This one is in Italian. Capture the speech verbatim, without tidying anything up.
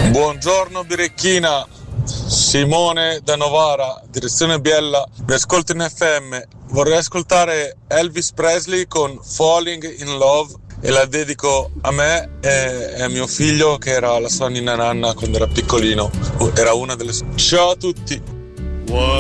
Buongiorno Birichina, Simone da Novara, direzione Biella, mi ascolto in F M. Vorrei ascoltare Elvis Presley con Falling in Love e la dedico a me e a mio figlio che era la sua ninna nanna quando era piccolino, era una delle sue. Ciao a tutti.